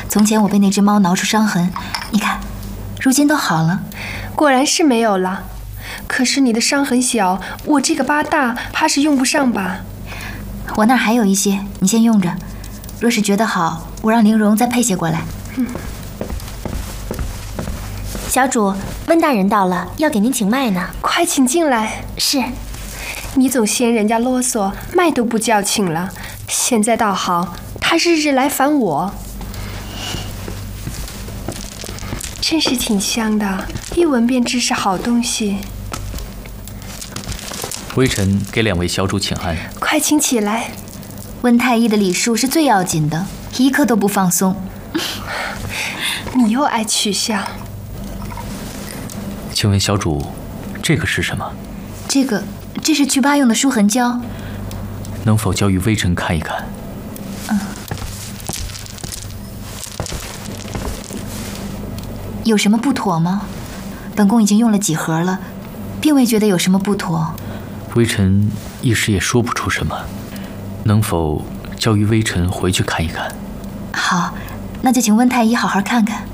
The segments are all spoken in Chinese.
从前我被那只猫挠出伤痕，你看，如今都好了。 果然是没有了。可是你的伤很小，我这个疤大，怕是用不上吧？ 我那儿还有一些，你先用着。若是觉得好，我让玲珑再配些过来。 小主，温大人到了，要给您请脉呢。 快请进来。 是。 你总嫌人家啰嗦，脉都不叫请了。现在倒好，他日日来烦我。真是挺香的，一闻便知是好东西。 微臣给2位小主请安。 快请起来。 温太医的礼数是最要紧的，一刻都不放松。 你又爱取笑。 请问小主，这个是什么？ 这是祛疤用的舒痕胶， 能否交与微臣看一看？ 有什么不妥吗？本宫已经用了几盒了，并未觉得有什么不妥。 微臣一时也说不出什么，能否交于微臣回去看一看？ 好，那就请温太医好好看看。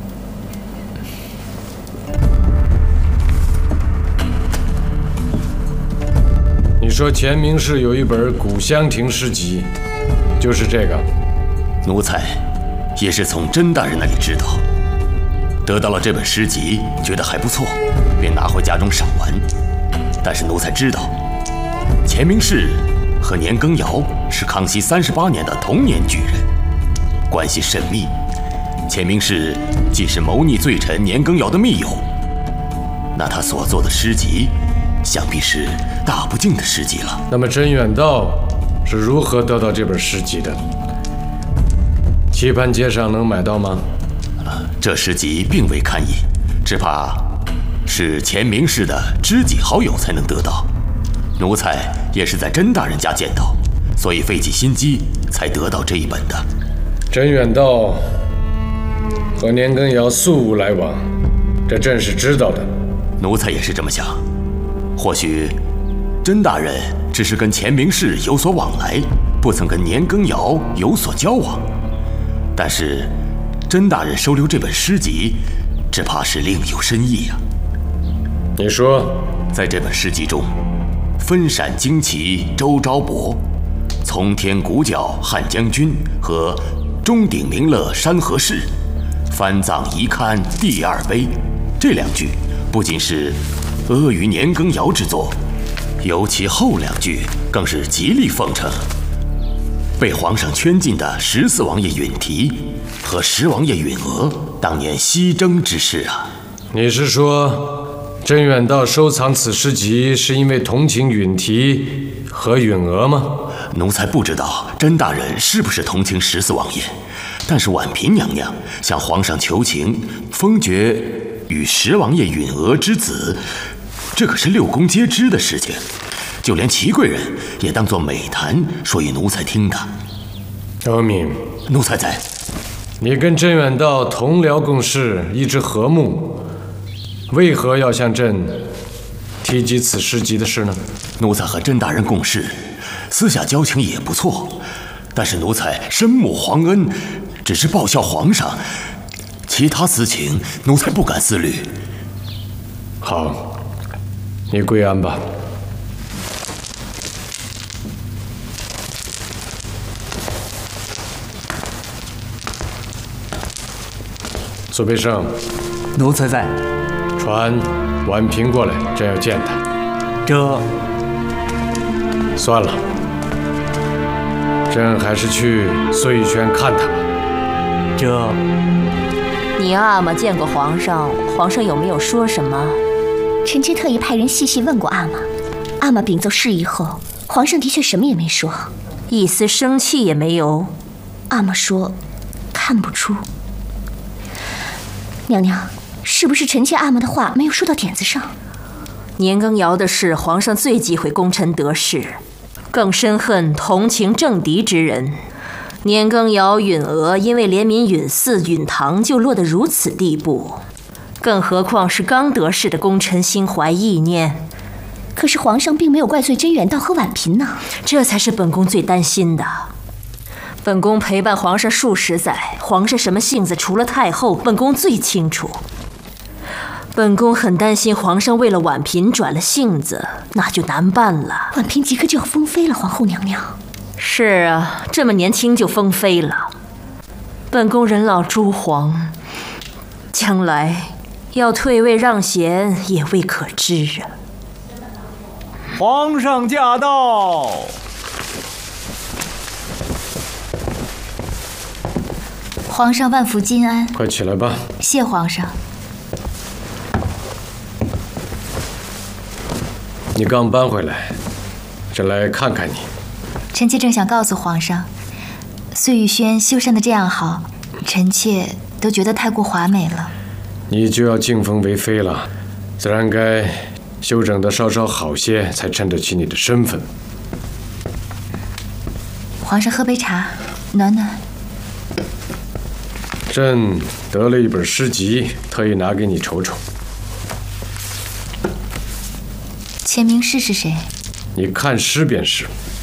你说乾明市有一本《古香亭诗集》，就是这个。 奴才也是从甄大人那里知道，得到了这本诗集，觉得还不错，便拿回家中赏玩。但是奴才知道，乾明市和年羹尧是康熙38年的同年举人，关系甚密。乾明市既是谋逆罪臣年羹尧的密友，那他所做的诗集，想必是大不敬的诗集了。 那么甄远道是如何得到这本诗集的？棋盘街上能买到吗？ 这诗集并未刊印，只怕是乾明市的知己好友才能得到。奴才也是在甄大人家见到，所以费尽心机才得到这一本的。 甄远道和年羹尧素无来往，这朕是知道的。 奴才也是这么想。或许甄大人只是跟乾明市有所往来，不曾跟年羹尧有所交往。但是甄大人收留这本诗集，只怕是另有深意啊。 你说， 在这本诗集中，分陕旌旗周昭伯，从天鼓角汉将军和钟鼎明乐山河氏，番藏遗堪第二碑，这2句不仅是阿谀年羹尧之作，尤其后2句更是极力奉承被皇上圈禁的14王爷允提和10王爷允娥当年西征之事啊。 你是说甄远道收藏此诗集是因为同情允提和允娥吗？ 奴才不知道甄大人是不是同情14王爷，但是婉嫔娘娘向皇上求情，封爵与10王爷允娥之子，这可是6宫皆知的事情，就连祺贵人也当作美谈说与奴才听的。 阿敏， 奴才在。 你跟甄远道同僚共事，一直和睦，为何要向朕提及此诗集的事呢？ 奴才和甄大人共事，私下交情也不错，但是奴才深慕皇恩，只是报效皇上，其他私情奴才不敢思虑。 好，你归安吧。苏培盛， 奴才在。 传婉嫔过来，朕要见她。 这…… 算了，朕还是去碎玉轩看她吧。 这…… 你阿玛见过皇上，皇上有没有说什么？ 臣妾特意派人细细问过阿玛，阿玛禀奏事宜后，皇上的确什么也没说， 一丝生气也没有。 阿玛说看不出。娘娘，是不是臣妾阿玛的话没有说到点子上？ 年羹尧的事，皇上最忌讳功臣得势，更深恨同情政敌之人。年羹尧、允娥因为怜悯允嗣、允堂，就落得如此地步，更何况是刚得势的功臣心怀意念。 可是皇上并没有怪罪甄远道和婉嫔呢， 这才是本宫最担心的。 本宫陪伴皇上数十载，皇上什么性子，除了太后，本宫最清楚。本宫很担心皇上为了婉嫔转了性子，那就难办了。 婉嫔即刻就要封妃了，皇后娘娘。 是啊，这么年轻就封妃了。本宫人老珠黄，将来要退位让贤也未可知啊。 皇上驾到！ 皇上万福金安。 快起来吧。 谢皇上。 你刚搬回来，朕来看看你。 臣妾正想告诉皇上，碎玉轩修缮的这样好，臣妾都觉得太过华美了。 你就要晋封为妃了，自然该修整得稍稍好些，才衬得起你的身份。 皇上喝杯茶，暖暖。 朕得了一本诗集，特意拿给你瞅瞅。 前明诗是谁？ 你看诗便是。